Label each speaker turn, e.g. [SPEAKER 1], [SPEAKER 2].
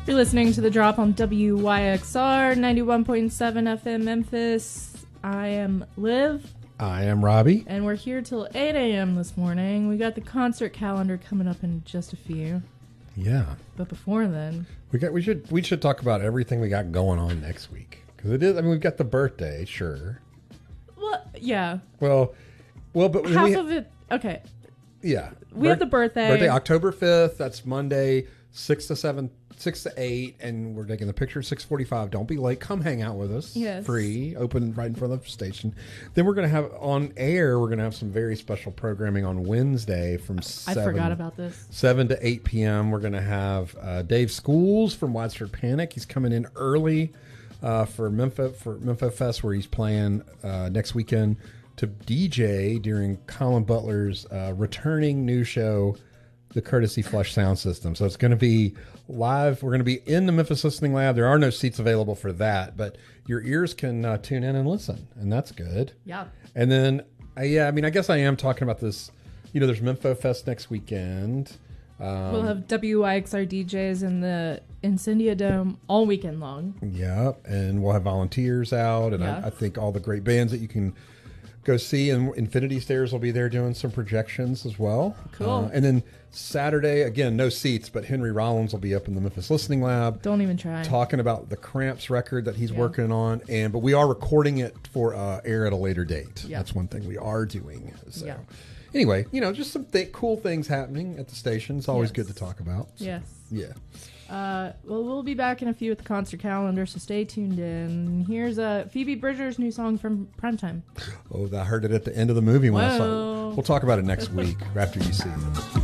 [SPEAKER 1] You're listening to The Drop on WYXR 91.7 FM Memphis. I am Liv.
[SPEAKER 2] I am Robbie.
[SPEAKER 1] And we're here till 8 a.m. this morning. We got the concert calendar coming up in just a few.
[SPEAKER 2] Yeah.
[SPEAKER 1] But before then...
[SPEAKER 2] We should talk about everything we got going on next week. Because it is, I mean, we've got the birthday, sure.
[SPEAKER 1] Well, yeah.
[SPEAKER 2] Well, but...
[SPEAKER 1] Half of it... Okay.
[SPEAKER 2] Yeah.
[SPEAKER 1] We have the birthday.
[SPEAKER 2] Birthday, October 5th. That's Monday, 6 to 8, and we're taking the picture at 6:45. Don't be late. Come hang out with us.
[SPEAKER 1] Yes.
[SPEAKER 2] Free, open right in front of the station. Then we're going to have on air. We're going to have some very special programming on Wednesday from 7.
[SPEAKER 1] I forgot about this.
[SPEAKER 2] 7 to 8 p.m. We're going to have Dave Schools from Widespread Panic. He's coming in early for Memphis Fest, where he's playing next weekend to DJ during Colin Butler's returning new show, the Courtesy Flush Sound System. So it's going to be live. We're going to be in the Memphis Listening Lab. There are no seats available for that, but your ears can tune in and listen, and that's good.
[SPEAKER 1] Yeah.
[SPEAKER 2] And then, I guess I am talking about this. You know, there's Memphis Fest next weekend.
[SPEAKER 1] We'll have WYXR DJs in the Incendia Dome all weekend long.
[SPEAKER 2] Yeah, and we'll have volunteers out, and I think all the great bands that you can go see, and Infinity Stairs will be there doing some projections as well.
[SPEAKER 1] Cool.
[SPEAKER 2] And then Saturday, again, no seats, but Henry Rollins will be up in the Memphis Listening Lab.
[SPEAKER 1] Don't even try.
[SPEAKER 2] Talking about the Cramps record that he's working on, but we are recording it for air at a later date.
[SPEAKER 1] Yeah.
[SPEAKER 2] That's one thing we are doing. So.
[SPEAKER 1] Yeah.
[SPEAKER 2] Anyway, just some cool things happening at the station. It's always good to talk about. So,
[SPEAKER 1] yes.
[SPEAKER 2] Yeah.
[SPEAKER 1] Well, we'll be back in a few with the concert calendar, so stay tuned in. Here's Phoebe Bridgers' new song from Primetime.
[SPEAKER 2] Oh, I heard it at the end of the movie when I saw it.
[SPEAKER 1] Whoa.
[SPEAKER 2] We'll talk about it next week after you see it.